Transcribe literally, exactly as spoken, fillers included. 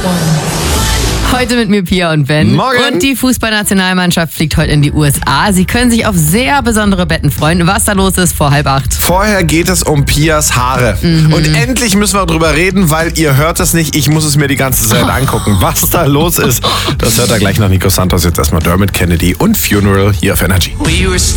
Heute mit mir Pia und Ben. Morgen. Und die Fußballnationalmannschaft fliegt heute in die U S A. Sie können sich auf sehr besondere Betten freuen. Was da los ist vor halb acht. Vorher geht es um Pias Haare. Mhm. Und endlich müssen wir drüber reden, weil ihr hört es nicht. Ich muss es mir die ganze Zeit angucken, was da los ist. Das hört er gleich nach Nico Santos. Jetzt erstmal Dermot Kennedy und Funeral hier auf Energy.